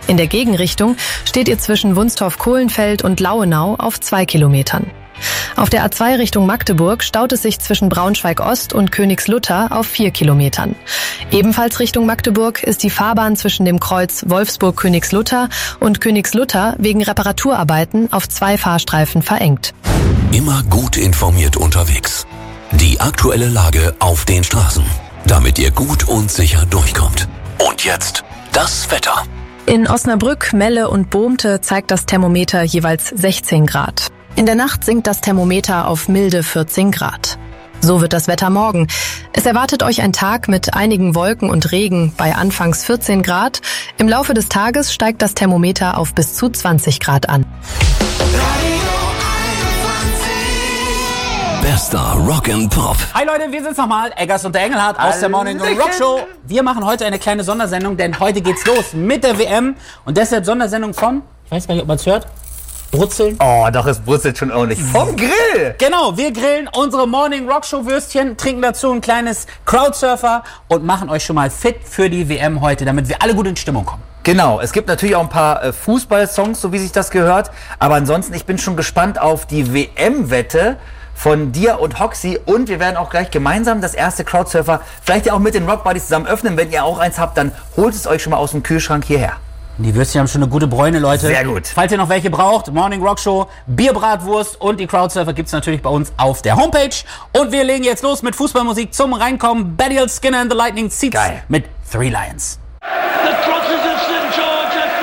In der Gegenrichtung steht ihr zwischen Wunstorf-Kohlenfeld und Lauenau auf 2 Kilometern. Auf der A2 Richtung Magdeburg staut es sich zwischen Braunschweig-Ost und Königslutter auf 4 Kilometern. Ebenfalls Richtung Magdeburg ist die Fahrbahn zwischen dem Kreuz Wolfsburg-Königslutter und Königslutter wegen Reparaturarbeiten auf 2 Fahrstreifen verengt. Immer gut informiert unterwegs. Die aktuelle Lage auf den Straßen, damit ihr gut und sicher durchkommt. Und jetzt das Wetter. In Osnabrück, Melle und Bohmte zeigt das Thermometer jeweils 16 Grad. In der Nacht sinkt das Thermometer auf milde 14 Grad. So wird das Wetter morgen. Es erwartet euch ein Tag mit einigen Wolken und Regen bei anfangs 14 Grad. Im Laufe des Tages steigt das Thermometer auf bis zu 20 Grad an. Bester Rock and Pop. Hi Leute, wir sind's nochmal, Eggers und der Engelhardt aus der Morning Rock Show. Wir machen heute eine kleine Sondersendung, denn heute geht's los mit der WM. Und deshalb Sondersendung von, ich weiß gar nicht, ob man's hört, Brutzeln. Oh, doch, es brutzelt schon ordentlich. Vom Grill! Genau, wir grillen unsere Morning Rock Show Würstchen, trinken dazu ein kleines Crowdsurfer und machen euch schon mal fit für die WM heute, damit wir alle gut in Stimmung kommen. Genau, es gibt natürlich auch ein paar Fußballsongs, so wie sich das gehört. Aber ansonsten, ich bin schon gespannt auf die WM-Wette von dir und Hoxie. Und wir werden auch gleich gemeinsam das erste Crowdsurfer vielleicht ja auch mit den Rock Buddies zusammen öffnen. Wenn ihr auch eins habt, dann holt es euch schon mal aus dem Kühlschrank hierher. Die Würstchen haben schon eine gute Bräune, Leute. Sehr gut. Falls ihr noch welche braucht, Morning Rock Show, Bierbratwurst und die Crowdsurfer gibt's natürlich bei uns auf der Homepage. Und wir legen jetzt los mit Fußballmusik zum Reinkommen. Badial Skinner and the Lightning Seeds mit Three Lions. The Crosses